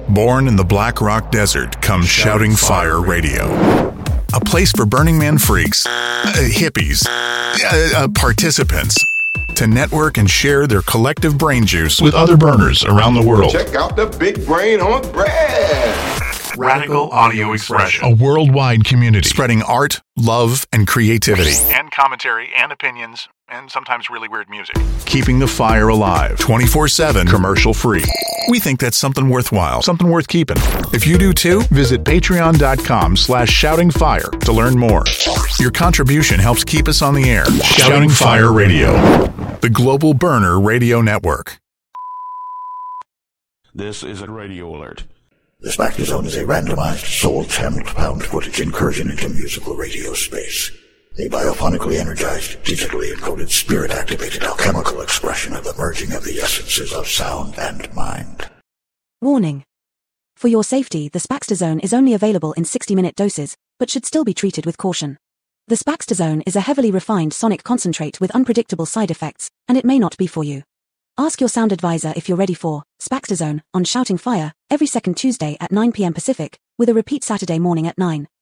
Born in the Black Rock Desert comes Shouting Fire Radio. A place for Burning Man freaks, hippies, participants to network and share their collective brain juice with other burners around the world. Check out the big brain on bread. Radical Audio Expression. A worldwide community spreading art, love, and creativity. And commentary and opinions, and sometimes really weird music. Keeping the fire alive 24/7, commercial free. We think that's something worthwhile, something worth keeping. If you do too, visit patreon.com/shoutingfire to learn more. Your contribution helps keep us on the air. Shouting Fire Radio, the global burner radio network. This is a radio alert. The Spectre Zone is a randomized, soul-channeled found footage incursion into musical radio space. A biophonically energized, digitally encoded, spirit-activated alchemical expression of the merging of the essences of sound and mind. Warning. For your safety, the Spaxter Zone is only available in 60-minute doses, but should still be treated with caution. The Spaxter Zone is a heavily refined sonic concentrate with unpredictable side effects, and it may not be for you. Ask your sound advisor if you're ready for Spaxter Zone on Shouting Fire every second Tuesday at 9 p.m. Pacific, with a repeat Saturday morning at 9